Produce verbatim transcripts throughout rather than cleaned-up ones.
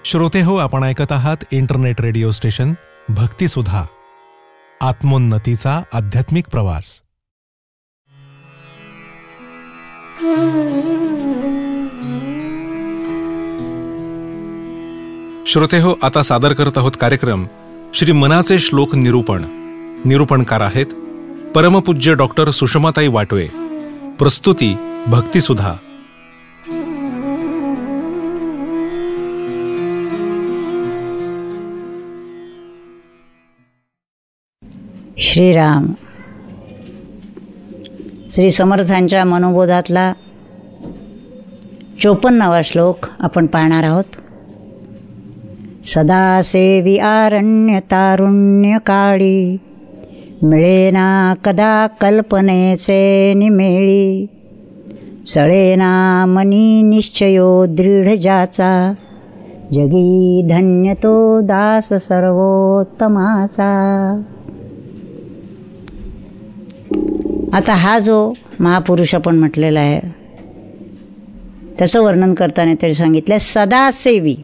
श्रोते हो, आपण ऐकत आहात इंटरनेट रेडिओ स्टेशन भक्तिसुधा, आत्मोन्नतीचा आध्यात्मिक प्रवास. श्रोते हो, आता सादर करत आहोत कार्यक्रम श्री मनाचे श्लोक निरूपण. निरूपणकार आहेत परमपूज्य डॉक्टर सुषमाताई वाटवे. प्रस्तुती भक्तिसुधा. श्रीराम. श्री समर्थांच्या मनोबोधातला चोपन्नावा श्लोक आपण पाहणार आहोत. सदा सेवी आरण्य तारुण्य काळी, मिळेना कदा कल्पनेचे निमेळी. सळेना मनी निश्चयो दृढ ज्याचा, जगी धन्य तो दास सर्वोत्तमाचा. आता हा जो महापुरुष आपण म्हटलेला आहे त्याचं वर्णन करताना तरी सांगितलं, सदा सेवी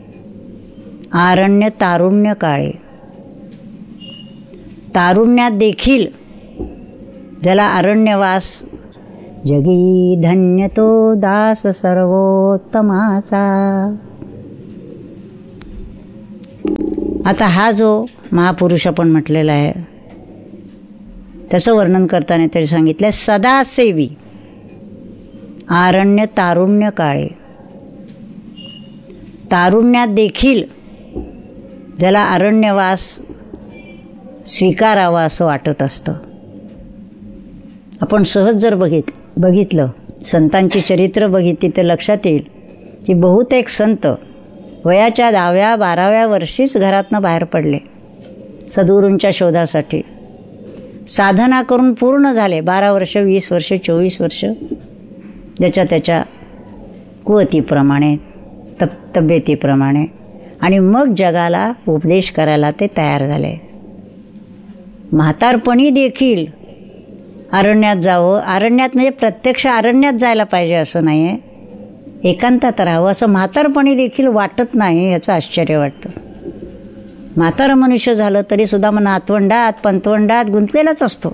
आरण्य तारुण्य काळे. तारुण्यात देखील ज्याला अरण्यवास, जगी धन्य तो दास सर्वोत्तमाचा. आता हा जो महापुरुष आपण म्हटलेला आहे त्याचं वर्णन करताना तरी सांगितलं, सदा सेवी आरण्य तारुण्य काळे. तारुण्यात देखील ज्याला अरण्यवास स्वीकारावा असं वाटत असतं. आपण सहज जर बघित बघितलं संतांची चरित्र बघितली तर लक्षात येईल की बहुतेक संत वयाच्या दहाव्या बाराव्या वर्षीच घरातनं बाहेर पडले सद्गुरूंच्या शोधासाठी. साधना करून पूर्ण झाले, बारा वर्ष वीस वर्ष चोवीस वर्ष, ज्याच्या त्याच्या कुवतीप्रमाणे तब तब्येतीप्रमाणे, आणि मग जगाला उपदेश करायला ते तयार झाले. म्हातारपणी देखील अरण्यात जावं. अरण्यात म्हणजे प्रत्यक्ष अरण्यात जायला पाहिजे असं नाही आहे, एकांतात राहावं असं म्हातारपणी देखील वाटत नाही. याचं आश्चर्य वाटतं. म्हातारं मनुष्य झालं तरी सुद्धा मग नातवंडात पंतवंडात गुंतलेलाच असतो,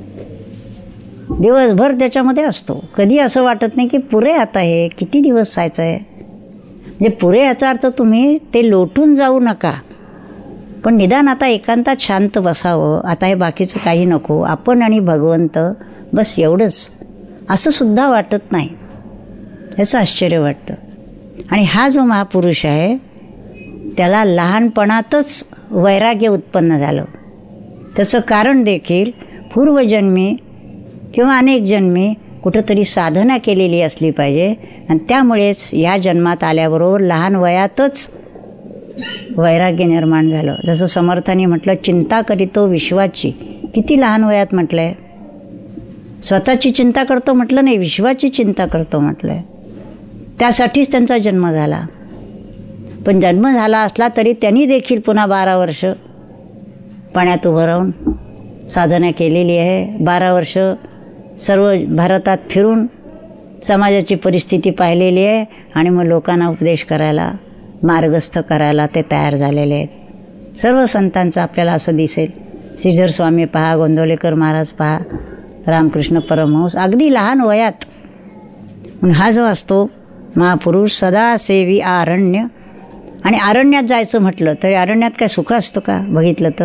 दिवसभर त्याच्यामध्ये असतो. कधी असं वाटत नाही की पुरे आता हे किती दिवस जायचं आहे. म्हणजे पुरे याचा अर्थ तुम्ही ते लोटून जाऊ नका, पण निदान आता एकांतात शांत बसावं. आता हे बाकीचं काही नको, आपण आणि भगवंत बस एवढंच, असं सुद्धा वाटत नाही. याचं आश्चर्य वाटतं. आणि हा जो महापुरुष आहे त्याला लहानपणातच वैराग्य उत्पन्न झालं. त्याचं कारण देखील पूर्वजन्मी किंवा अनेक जन्मी कुठंतरी साधना केलेली असली पाहिजे, आणि त्यामुळेच या जन्मात आल्याबरोबर लहान वयातच वैराग्य निर्माण झालं. जसं समर्थांनी म्हटलं, चिंता करीतो विश्वाची. किती लहान वयात म्हटलं आहे. स्वतःची चिंता करतो म्हटलं नाही, विश्वाची चिंता करतो म्हटलं आहे. त्यासाठीच त्यांचा जन्म झाला. पण जन्म झाला असला तरी त्यांनी देखील पुन्हा बारा वर्ष पाण्यात उभं राहून साधना केलेली आहे. बारा वर्ष सर्व भारतात फिरून समाजाची परिस्थिती पाहिलेली आहे, आणि मग लोकांना उपदेश करायला, मार्गस्थ करायला ते तयार झालेले आहेत. सर्व संतांचं आपल्याला असं दिसेल. श्रीधर स्वामी पहा, गोंदवलेकर महाराज पहा, रामकृष्ण परमहंस, अगदी लहान वयात. म्हणून हा जो असतो महापुरुष सदा सेवी आरण्य. आणि अरण्यात जायचं म्हटलं तरी अरण्यात काय सुख असतं का बघितलं तर.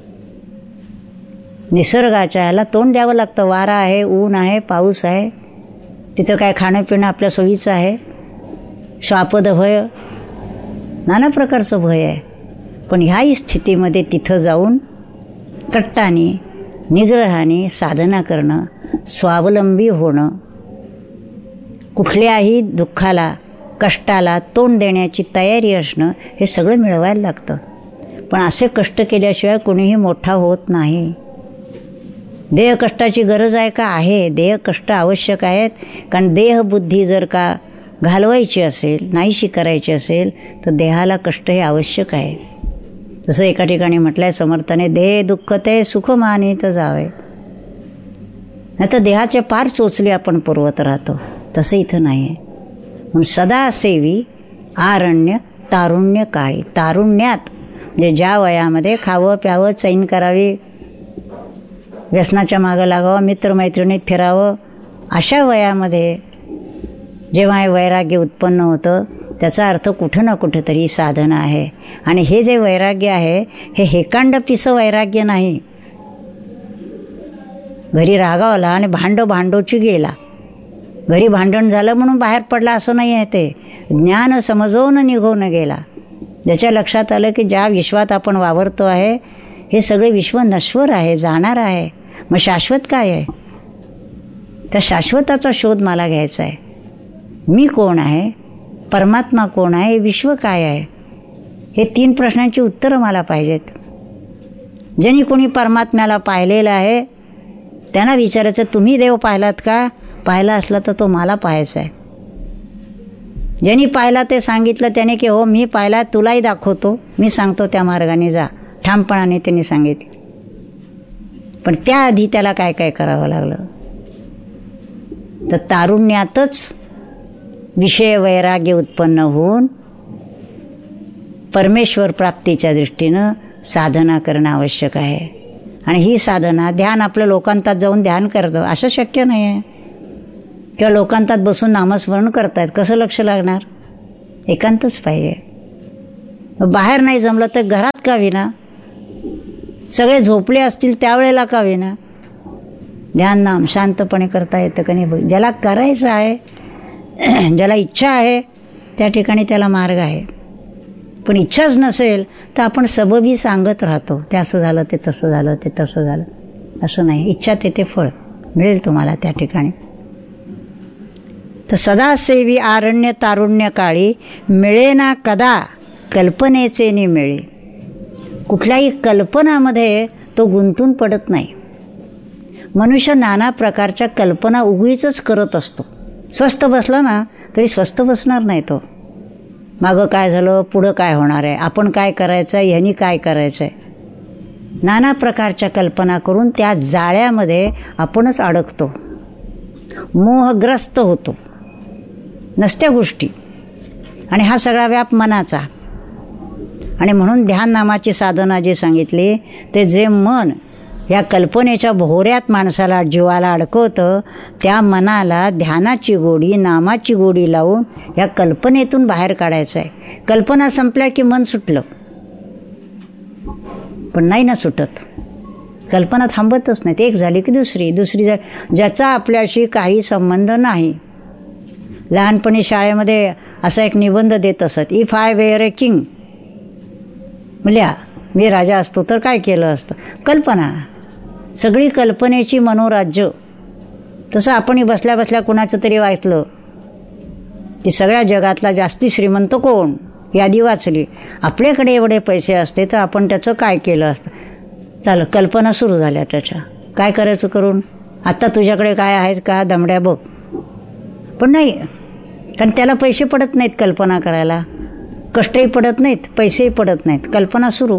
निसर्गाच्या ह्याला तोंड द्यावं लागतं. वारा आहे, ऊन आहे, पाऊस आहे. तिथं काय खाणं पिणं आपल्या सोयीचं आहे. श्वापद भय, नाना प्रकारचं भय आहे. पण ह्याही स्थितीमध्ये तिथं जाऊन कट्टाने निग्रहाने साधना करणं, स्वावलंबी होणं, कुठल्याही दुःखाला कष्टाला तोंड देण्याची तयारी असणं, हे सगळं मिळवायला लागतं. पण असे कष्ट केल्याशिवाय कोणीही मोठा होत नाही. देह कष्टाची गरज आहे का? आहे. देह कष्ट आवश्यक आहेत. कारण देहबुद्धी जर का घालवायची असेल, नाहीशी करायची असेल, तर देहाला कष्ट हे आवश्यक आहे. जसं एका ठिकाणी म्हटलं आहे समर्थाने, देह दुःखते सुख मानित जावे. नाही तर देहाचे पार चोचले आपण पुरवत राहतो, तसं इथं नाही आहे. म्हणून सदा सेवी आरण्य तारुण्य काळी. तारुण्यात म्हणजे ज्या वयामध्ये खावं प्यावं, चैन करावी, व्यसनाच्या मागं लागावं, मित्रमैत्रिणीत फिरावं, अशा वयामध्ये जेव्हा हे वैराग्य उत्पन्न होतं, त्याचा अर्थ कुठं ना कुठं तरी साधना आहे. आणि हे जे वैराग्य आहे हे हेकांड पिसं वैराग्य नाही. घरी रागावला आणि भांडो भांडोची गेला, घरी भांडण झालं म्हणून बाहेर पडला असं नाही आहे. ते ज्ञान समजवून निघून गेला. ज्याच्या लक्षात आलं की ज्या विश्वात आपण वावरतो आहे हे सगळे विश्व नश्वर आहे, जाणार आहे, मग शाश्वत काय आहे? त्या शाश्वताचा शोध मला घ्यायचा आहे. मी कोण आहे, परमात्मा कोण आहे, विश्व काय आहे, हे तीन प्रश्नांची उत्तरं मला पाहिजेत. ज्यांनी कोणी परमात्म्याला पाहिलेलं आहे त्यांना विचारायचं, तुम्ही देव पाहिलात का? पाहिला असला तर तो मला पाहायचा आहे. ज्यांनी पाहिला ते सांगितलं त्याने की हो मी पाहिला, तुलाही दाखवतो, मी सांगतो त्या मार्गाने जा, ठामपणाने त्यांनी सांगितलं. पण त्याआधी त्याला काय काय करावं लागलं? तर तारुण्यातच विषय वैराग्य उत्पन्न होऊन परमेश्वर प्राप्तीच्या दृष्टीनं साधना करणं आवश्यक आहे. आणि ही साधना, ध्यान आपलं लोकांतात जाऊन ध्यान करतं असं शक्य नाही आहे, किंवा लोकांतात बसून नामस्मरण करतायत, कसं लक्ष लागणार? एकांतच पाहिजे. बाहेर नाही जमलं तर घरात का विना, सगळे झोपले असतील त्यावेळेला का विना, ध्यान नाम शांतपणे करता येतं का नाही? ज्याला करायचं आहे, ज्याला इच्छा आहे त्या ठिकाणी त्याला मार्ग आहे. पण इच्छाच नसेल तर आपण सबबी सांगत राहतो, ते असं झालं, ते तसं झालं, ते तसं झालं, असं नाही. इच्छा तेथे फळ मिळेल तुम्हाला त्या ठिकाणी. तर सदासेवी आरण्य तारुण्य काळी मिळे ना कदा कल्पनेचे नि मिळे. कुठल्याही कल्पनामध्ये तो गुंतून पडत नाही. मनुष्य नाना प्रकारच्या कल्पना उगीचच करत असतो. स्वस्थ बसला ना तरी स्वस्थ बसणार नाही तो. मागं काय झालं, पुढं काय होणार आहे, आपण काय करायचं आहे, ह्यानी काय करायचं आहे, नाना प्रकारच्या कल्पना करून त्या जाळ्यामध्ये आपणच अडकतो, मोहग्रस्त होतो, नसत्या गोष्टी. आणि हा सगळा व्याप मनाचा. आणि म्हणून ध्यान नामाची साधना जी सांगितली, ते जे मन या कल्पनेच्या भोवऱ्यात माणसाला जीवाला अडकवतं, त्या मनाला ध्यानाची गोडी, नामाची गोडी लावून या कल्पनेतून बाहेर काढायचं आहे. कल्पना संपल्या की मन सुटलं, पण नाही ना सुटत. कल्पना थांबतच नाहीत. एक झाली की दुसरी, दुसरी झाली, ज्याचा आपल्याशी काही संबंध नाही. लहानपणी शाळेमध्ये असा एक निबंध देत असत, if I wear a king, म्हणल्या मी राजा असतो तर काय केलं असतं. कल्पना, सगळी कल्पनेची मनोराज्य. तसं आपणही बसल्या बसल्या कुणाचं तरी वाचलं की सगळ्या जगातला जास्ती श्रीमंत कोण, यादी वाचली, आपल्याकडे एवढे पैसे असते तर आपण त्याचं काय केलं असतं. चालेल, कल्पना सुरू झाल्या त्याच्या, काय करायचं करून, आत्ता तुझ्याकडे काय आहेत का, दमड्या बघ. पण नाही, कारण त्याला पैसे पडत नाहीत कल्पना करायला, कष्टही पडत नाहीत, पैसेही पडत नाहीत, कल्पना सुरू.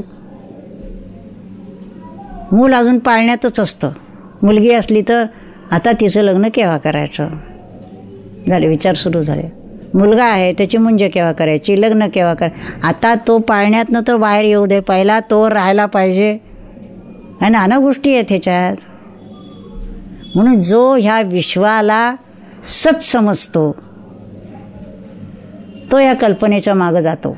मूल अजून पाळण्यातच असतं. मुलगी असली तर आता तिचं लग्न केव्हा करायचं, झाले विचार सुरू झाले. मुलगा आहे त्याची मुंज केव्हा करायची, लग्न केव्हा कर, आता तो पाळण्यातनं तर बाहेर येऊ दे, पहिला तो राहायला पाहिजे. आणि नाना गोष्टी आहेत ह्याच्यात. म्हणून जो ह्या विश्वाला सत समजतो तो या कल्पनेच्या मागं जातो.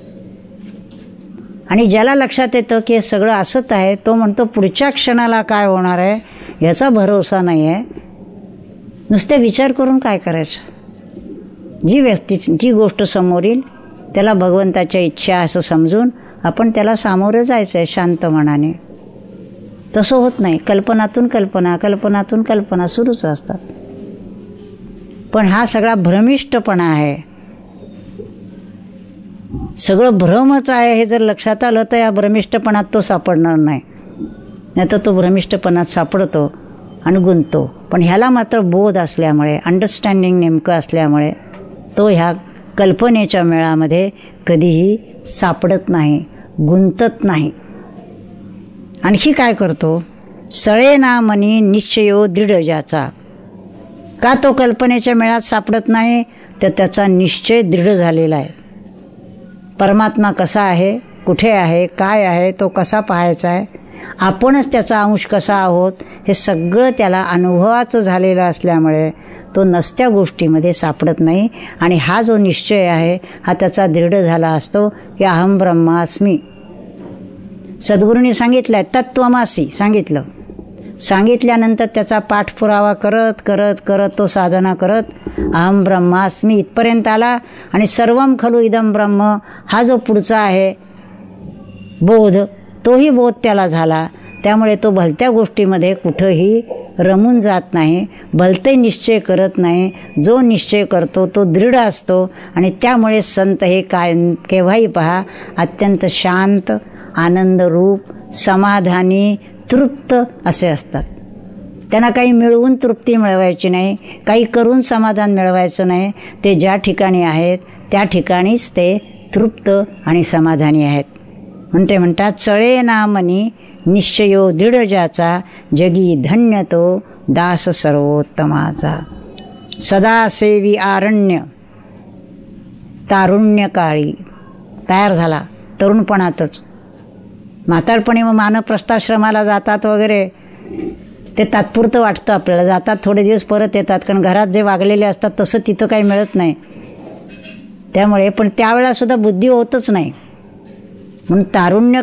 आणि ज्याला लक्षात येतं की हे सगळं असत आहे, तो म्हणतो पुढच्या क्षणाला काय होणार आहे याचा भरोसा नाही आहे, नुसते विचार करून काय करायचं. जी व्यक्ती, जी गोष्ट समोर येईल त्याला भगवंताच्या इच्छा असं समजून आपण त्याला सामोरं जायचं आहे शांत मनाने. तसं होत नाही. कल्पनातून कल्पना, कल्पनातून कल्पना सुरूच असतात. पण हा सगळा भ्रमिष्टपणा आहे, सगळं भ्रमच आहे. हे जर लक्षात आलं तर या भ्रमिष्टपणात तो सापडणार नाही. नाही तर तो भ्रमिष्टपणात सापडतो आणि गुंततो. पण ह्याला मात्र बोध असल्यामुळे, अंडरस्टँडिंग नेमकं असल्यामुळे तो ह्या कल्पनेच्या मेळामध्ये कधीही सापडत नाही, गुंतत नाही. आणखी काय करतो, सळे ना मनी निश्चयो दृढ ज्याचा. का तो कल्पनेच्या मेळात सापडत नाही, तर त्याचा निश्चय दृढ झालेला आहे. परमात्मा कसा आहे, कुठे आहे, काय आहे, तो कसा पाहायचा आहे, आपणच त्याचा अंश कसा आहोत, हे सगळं त्याला अनुभवाचं झालेलं असल्यामुळे तो नसत्या गोष्टीमध्ये सापडत नाही. आणि हा जो निश्चय आहे हा त्याचा दृढ झाला असतो की अहम ब्रह्मास्मी. सद्गुरूंनी सांगितलं आहे, तत्त्वमासी सांगितलं. सांगितल्यानंतर त्याचा पाठपुरावा करत करत करत तो साधना करत अहम ब्रह्मास्मी इथपर्यंत आला. आणि सर्वम खलु इदम ब्रह्म हा जो पुढचा आहे बोध, तोही बोध त्याला झाला. त्यामुळे तो भलत्या गोष्टीमध्ये कुठंही रमून जात नाही, भलते निश्चय करत नाही. जो निश्चय करतो तो दृढ असतो. आणि त्यामुळे संत हे काय केव्हाही पहा अत्यंत शांत, आनंदरूप, समाधानी, तृप्त असे असतात. त्यांना काही मिळवून तृप्ती मिळवायची नाही, काही करून समाधान मिळवायचं नाही. ते ज्या ठिकाणी आहेत त्या ठिकाणीच ते तृप्त आणि समाधानी आहेत. म्हणते म्हणतात, चळे ना मनी निश्चयो दृढ ज्याचा, जगी धन्य तो दास सर्वोत्तमाचा. सदा सेवी आरण्य तारुण्य काळी तयार झाला तरुणपणातच. म्हातारपणी मग मानप्रस्थाश्रमाला जातात वगैरे, ते तात्पुरतं वाटतं आपल्याला. जातात थोडे दिवस परत येतात, कारण घरात जे वागलेले असतात तसं तिथं काही मिळत नाही. त्यामुळे पण त्यावेळेला सुद्धा बुद्धी होतच नाही. म्हणून तारुण्य